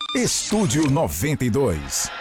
Estúdio 92.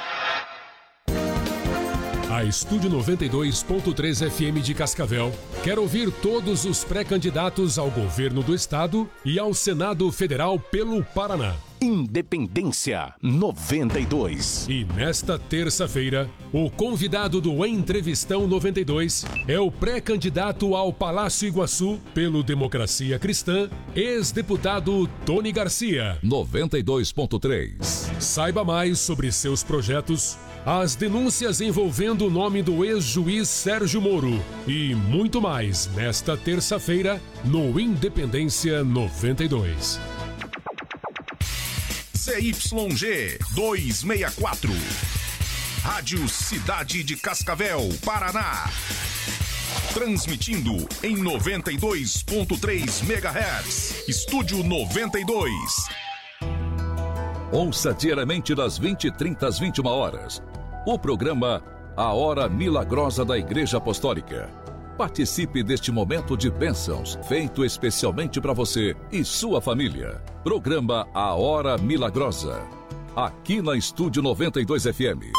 A Estúdio 92.3 FM de Cascavel quer ouvir todos os pré-candidatos ao governo do estado e ao Senado Federal pelo Paraná. Independência 92. E nesta terça-feira, o convidado do Entrevistão 92 é o pré-candidato ao Palácio Iguaçu pelo Democracia Cristã, ex-deputado Tony Garcia. 92.3. Saiba mais sobre seus projetos, as denúncias envolvendo o nome do ex-juiz Sérgio Moro e muito mais nesta terça-feira no Independência 92. CYG 264. Rádio Cidade de Cascavel, Paraná. Transmitindo em 92.3 MHz. Estúdio 92. Ouça diariamente das 20h30 às 21h. O programa A Hora Milagrosa da Igreja Apostólica. Participe deste momento de bênçãos, feito especialmente para você e sua família. Programa A Hora Milagrosa. Aqui na Estúdio 92 FM.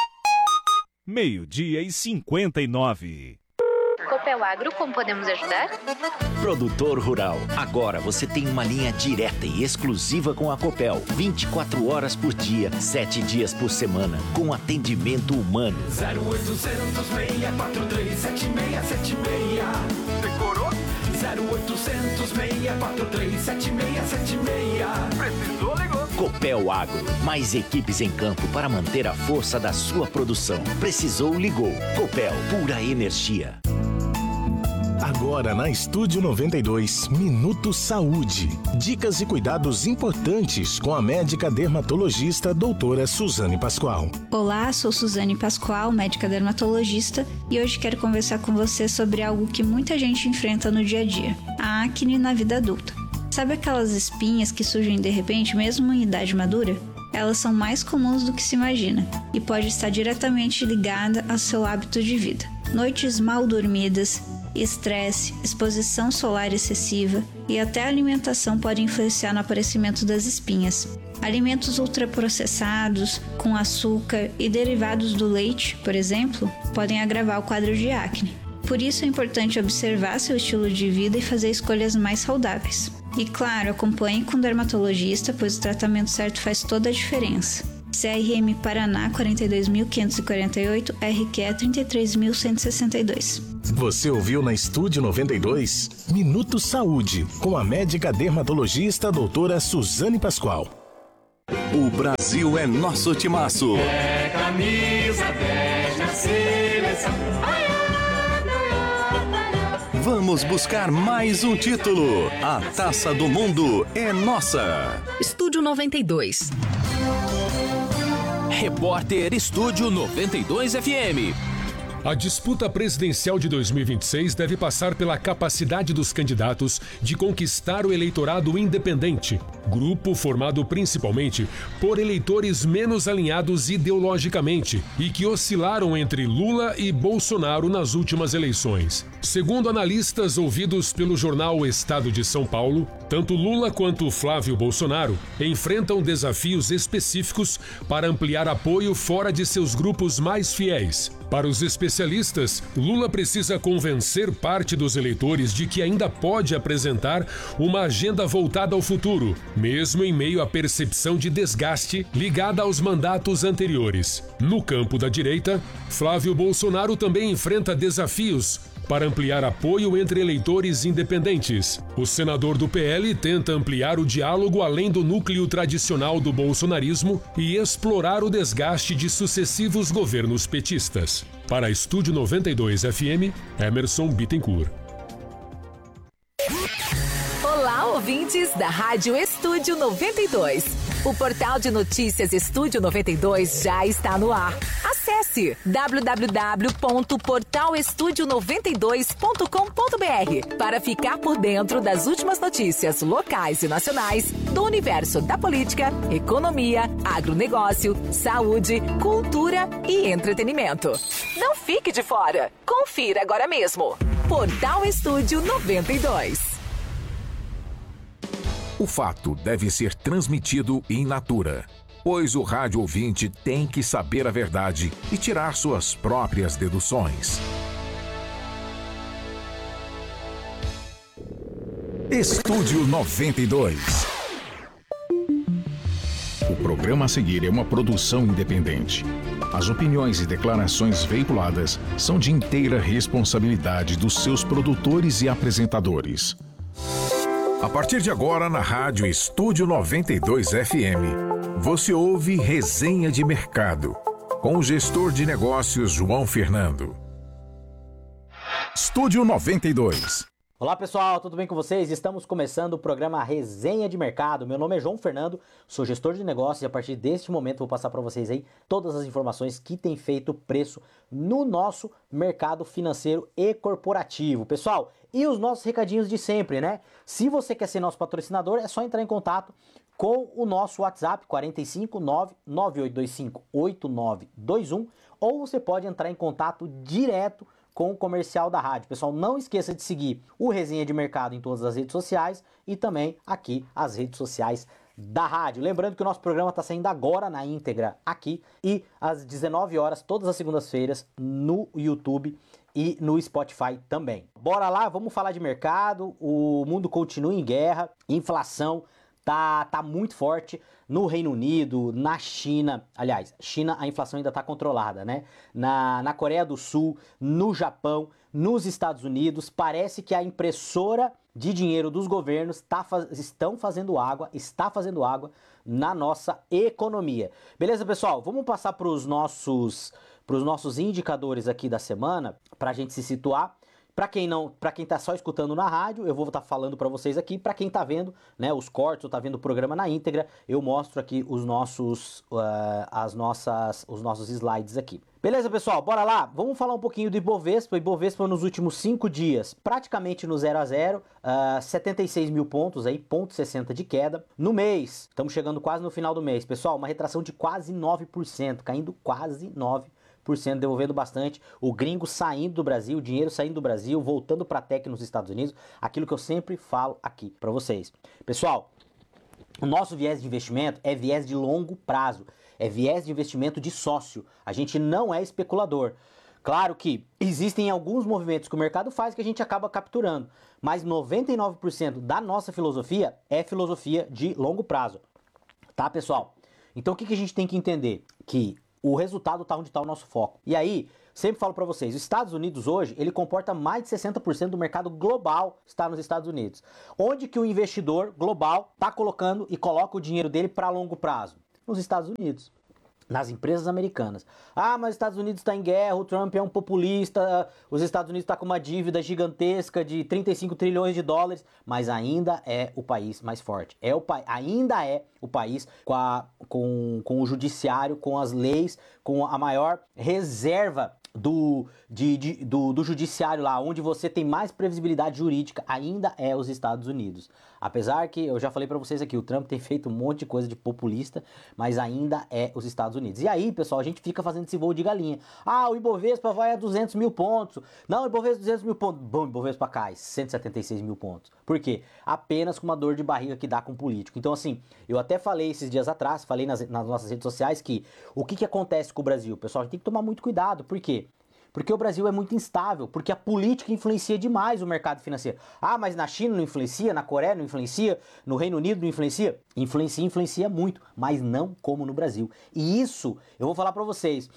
12:59. Copel Agro, como podemos ajudar? Produtor rural, agora você tem uma linha direta e exclusiva com a Copel. 24 horas por dia, 7 dias por semana, com atendimento humano. 0800 643 7676. Decorou? 0800 643 7676. Precisou, ligou. Copel Agro, mais equipes em campo para manter a força da sua produção. Precisou, ligou. Copel, pura energia. Agora na Estúdio 92, Minuto Saúde. Dicas e cuidados importantes com a médica dermatologista doutora Suzane Pascoal. Olá, sou Suzane Pascoal, médica dermatologista, e hoje quero conversar com você sobre algo que muita gente enfrenta no dia a dia: a acne na vida adulta. Sabe aquelas espinhas que surgem de repente mesmo em idade madura? Elas são mais comuns do que se imagina e pode estar diretamente ligada ao seu hábito de vida. Noites mal dormidas, estresse, exposição solar excessiva e até a alimentação podem influenciar no aparecimento das espinhas. Alimentos ultraprocessados, com açúcar e derivados do leite, por exemplo, podem agravar o quadro de acne. Por isso é importante observar seu estilo de vida e fazer escolhas mais saudáveis. E claro, acompanhe com o dermatologista, pois o tratamento certo faz toda a diferença. CRM Paraná 42.548, RQ 33.162. Você ouviu na Estúdio 92, Minuto Saúde, com a médica dermatologista doutora Suzane Pascoal. O Brasil é nosso timaço. É camisa 10 na seleção. Vamos buscar mais um título. A Taça do Mundo é nossa. Estúdio 92. Repórter Estúdio 92 FM. A disputa presidencial de 2026 deve passar pela capacidade dos candidatos de conquistar o eleitorado independente, grupo formado principalmente por eleitores menos alinhados ideologicamente e que oscilaram entre Lula e Bolsonaro nas últimas eleições. Segundo analistas ouvidos pelo jornal Estado de São Paulo, tanto Lula quanto Flávio Bolsonaro enfrentam desafios específicos para ampliar apoio fora de seus grupos mais fiéis. Para os especialistas, Lula precisa convencer parte dos eleitores de que ainda pode apresentar uma agenda voltada ao futuro, mesmo em meio à percepção de desgaste ligada aos mandatos anteriores. No campo da direita, Flávio Bolsonaro também enfrenta desafios para ampliar apoio entre eleitores independentes. O senador do PL tenta ampliar o diálogo além do núcleo tradicional do bolsonarismo e explorar o desgaste de sucessivos governos petistas. Para Estúdio 92 FM, Emerson Bittencourt. Olá, ouvintes da Rádio Estúdio 92. O portal de notícias Estúdio 92 já está no ar. Acesse www.portalestudio92.com.br para ficar por dentro das últimas notícias locais e nacionais do universo da política, economia, agronegócio, saúde, cultura e entretenimento. Não fique de fora. Confira agora mesmo. Portal Estúdio 92. O fato deve ser transmitido in natura. pois o rádio ouvinte tem que saber a verdade e tirar suas próprias deduções. Estúdio 92. O programa a seguir é uma produção independente. As opiniões e declarações veiculadas são de inteira responsabilidade dos seus produtores e apresentadores. A partir de agora, na rádio Estúdio 92 FM, você ouve Resenha de Mercado, com o gestor de negócios João Fernando. Estúdio 92. Olá pessoal, tudo bem com vocês? Estamos começando o programa Resenha de Mercado. Meu nome é João Fernando, sou gestor de negócios e a partir deste momento vou passar para vocês aí todas as informações que tem feito preço no nosso mercado financeiro e corporativo. Pessoal, e os nossos recadinhos de sempre, né? Se você quer ser nosso patrocinador, é só entrar em contato com o nosso WhatsApp 459-9825-8921 ou você pode entrar em contato direto com o comercial da rádio. Pessoal, não esqueça de seguir o Resenha de Mercado em todas as redes sociais e também aqui as redes sociais da rádio. Lembrando que o nosso programa está saindo agora na íntegra aqui e às 19 horas, todas as segundas-feiras, no YouTube e no Spotify também. Bora lá, vamos falar de mercado. O mundo continua em guerra, inflação tá muito forte no Reino Unido, na China. Aliás, China, a inflação ainda está controlada, né? Na Coreia do Sul, no Japão, nos Estados Unidos. Parece que a impressora de dinheiro dos governos está fazendo água na nossa economia. Beleza, pessoal? Vamos passar para os nossos indicadores aqui da semana, para a gente se situar. Para quem tá só escutando na rádio, eu vou estar falando para vocês aqui. Para quem tá vendo, né, os cortes, ou tá vendo o programa na íntegra, eu mostro aqui os nossos slides aqui. Beleza, pessoal? Bora lá? Vamos falar um pouquinho do Ibovespa. O Ibovespa nos últimos 5 dias, praticamente no 0 a 0, 76 mil pontos aí, 0,60 de queda. No mês, estamos chegando quase no final do mês, pessoal, uma retração de quase 9%, caindo quase 9%. Devolvendo bastante, o gringo saindo do Brasil, o dinheiro saindo do Brasil, voltando para a tech nos Estados Unidos, aquilo que eu sempre falo aqui para vocês. Pessoal, o nosso viés de investimento é viés de longo prazo, é viés de investimento de sócio, a gente não é especulador. Claro que existem alguns movimentos que o mercado faz que a gente acaba capturando, mas 99% da nossa filosofia é filosofia de longo prazo, tá, pessoal? Então o que a gente tem que entender? Que o resultado está onde está o nosso foco. E aí, sempre falo para vocês, os Estados Unidos hoje, ele comporta mais de 60% do mercado global está nos Estados Unidos. Onde que o investidor global está colocando e coloca o dinheiro dele para longo prazo? Nos Estados Unidos. Nas empresas americanas. Ah, mas os Estados Unidos está em guerra, o Trump é um populista, os Estados Unidos está com uma dívida gigantesca de 35 trilhões de dólares, mas ainda é o país mais forte. Ainda é o país com o judiciário, com as leis, com a maior reserva do judiciário lá, onde você tem mais previsibilidade jurídica, ainda é os Estados Unidos. Apesar que, eu já falei pra vocês aqui, o Trump tem feito um monte de coisa de populista, mas ainda é os Estados Unidos. E aí, pessoal, a gente fica fazendo esse voo de galinha. Ah, o Ibovespa vai a 200 mil pontos. Não, o Ibovespa 200 mil pontos. Bom, o Ibovespa cai 176 mil pontos. Por quê? Apenas com uma dor de barriga que dá com político. Então, assim, eu até falei esses dias atrás, falei nas nossas redes sociais que o que acontece com o Brasil? Pessoal, a gente tem que tomar muito cuidado. Por quê? Porque o Brasil é muito instável, porque a política influencia demais o mercado financeiro. Ah, mas na China não influencia, na Coreia não influencia, no Reino Unido não influencia? Influencia muito, mas não como no Brasil. E isso, eu vou falar para vocês,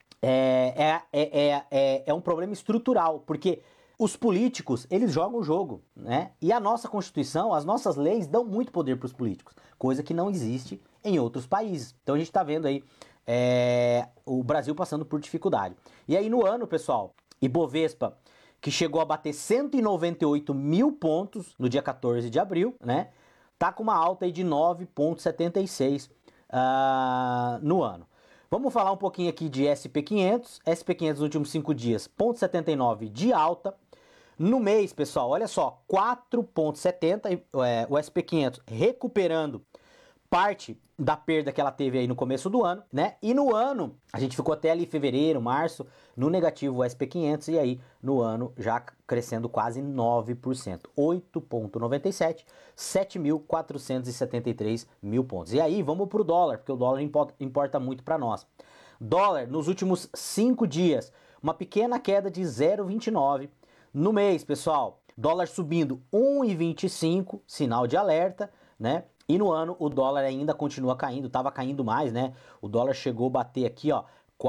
é um problema estrutural, porque os políticos, eles jogam o jogo, né? E a nossa Constituição, as nossas leis dão muito poder para os políticos, coisa que não existe em outros países. Então a gente está vendo aí o Brasil passando por dificuldade. E aí no ano, pessoal, Ibovespa, que chegou a bater 198 mil pontos no dia 14 de abril, né? Tá com uma alta aí de 9,76 no ano. Vamos falar um pouquinho aqui de SP500. SP500 nos últimos 5 dias, 0,79 de alta. No mês, pessoal, olha só, 4,70, o SP500 recuperando parte da perda que ela teve aí no começo do ano, né? E no ano, a gente ficou até ali fevereiro, março, no negativo o SP500 e aí no ano já crescendo quase 9%, 8,97, 7.473 mil pontos. E aí vamos pro dólar, porque o dólar importa muito para nós. Dólar nos últimos 5 dias, uma pequena queda de 0,29. No mês, pessoal, dólar subindo 1,25, sinal de alerta, né? E no ano o dólar ainda continua caindo, estava caindo mais, né? O dólar chegou a bater aqui, ó,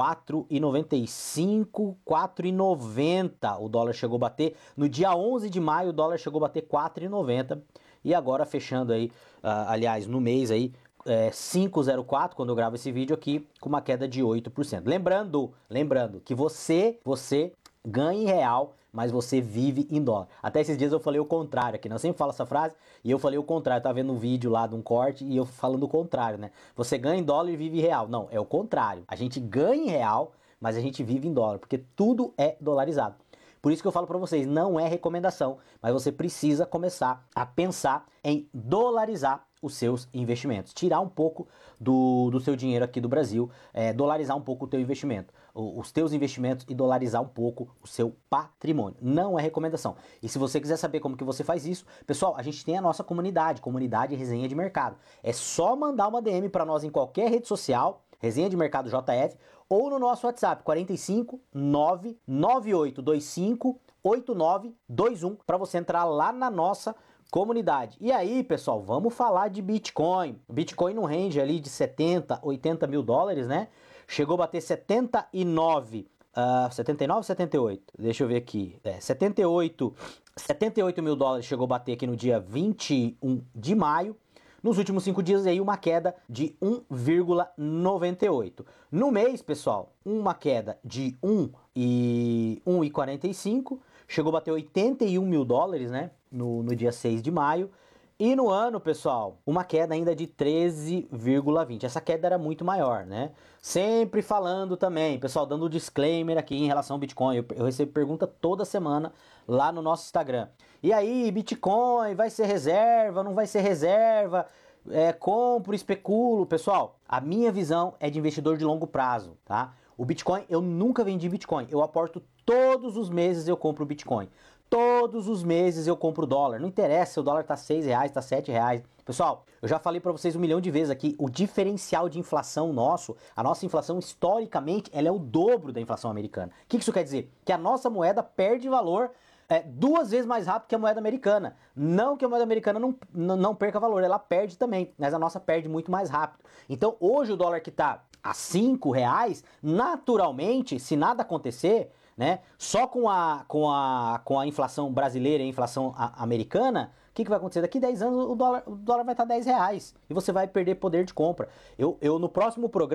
4,95, 4,90 o dólar chegou a bater. No dia 11 de maio o dólar chegou a bater 4,90 e agora fechando aí, aliás, no mês aí, 5,04 quando eu gravo esse vídeo aqui, com uma queda de 8%. Lembrando que você ganha em real, mas você vive em dólar. Até esses dias eu falei o contrário aqui, né? Eu sempre falo essa frase e eu falei o contrário. Eu tava vendo um vídeo lá de um corte e eu falando o contrário, né? Você ganha em dólar e vive em real. Não, é o contrário. A gente ganha em real, mas a gente vive em dólar, porque tudo é dolarizado. Por isso que eu falo para vocês, não é recomendação, mas você precisa começar a pensar em dolarizar os seus investimentos. Tirar um pouco do seu dinheiro aqui do Brasil, dolarizar um pouco o teu investimento, os teus investimentos e dolarizar um pouco o seu patrimônio. Não é recomendação. E se você quiser saber como que você faz isso, pessoal, a gente tem a nossa comunidade Resenha de Mercado. É só mandar uma DM para nós em qualquer rede social, Resenha de Mercado JF, ou no nosso WhatsApp 45 99825 8921 para você entrar lá na nossa comunidade. E aí, pessoal, vamos falar de Bitcoin. O Bitcoin não rende ali de 70, 80 mil dólares, né? Chegou a bater 79, 79 ou 78? Deixa eu ver aqui. 78 mil dólares chegou a bater aqui no dia 21 de maio. Nos últimos 5 dias aí uma queda de 1,98. No mês, pessoal, uma queda de 1,45. Chegou a bater 81 mil dólares, né? No dia 6 de maio. E no ano, pessoal, uma queda ainda de 13,20. Essa queda era muito maior, né? Sempre falando também, pessoal, dando um disclaimer aqui em relação ao Bitcoin. Eu recebo pergunta toda semana lá no nosso Instagram. E aí, Bitcoin vai ser reserva, não vai ser reserva? Compro, especulo. Pessoal, a minha visão é de investidor de longo prazo, tá? O Bitcoin, eu nunca vendi Bitcoin. Eu aporto todos os meses, eu compro Bitcoin. Todos os meses eu compro dólar. Não interessa se o dólar tá R$6, tá R$7. Pessoal, eu já falei para vocês 1 milhão de vezes aqui, o diferencial de inflação nosso, a nossa inflação historicamente, ela é o dobro da inflação americana. O que isso quer dizer? Que a nossa moeda perde valor 2 vezes mais rápido que a moeda americana. Não que a moeda americana não perca valor, ela perde também, mas a nossa perde muito mais rápido. Então hoje o dólar que tá a R$5, naturalmente, se nada acontecer, né, só com a inflação brasileira e a inflação americana, o que vai acontecer? Daqui 10 anos o dólar vai estar R$10 e você vai perder poder de compra. Eu no próximo programa